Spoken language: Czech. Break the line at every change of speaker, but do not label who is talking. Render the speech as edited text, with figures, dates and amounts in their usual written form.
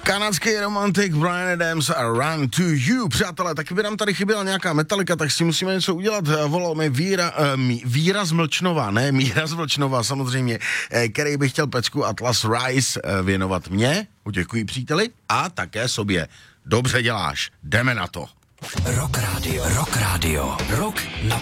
Kanadský romantik Bryan Adams a Run to You. Přátelé, taky by nám tady chyběla nějaká Metallica, tak si musíme něco udělat. Volal mi Víra Zmlčnova, ne Míra Zmlčnova samozřejmě, který by chtěl pecku Atlas Rise věnovat mě, děkuji příteli, a také sobě. Dobře děláš, jdeme na to.
Rock Radio. Rock na